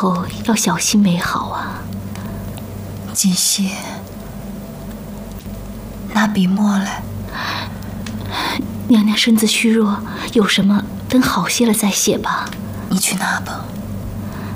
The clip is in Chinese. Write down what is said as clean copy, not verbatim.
后要小心为好啊。 锦溪，拿笔墨来。 娘娘身子虚弱，有什么等好些了再写吧。 你去拿吧。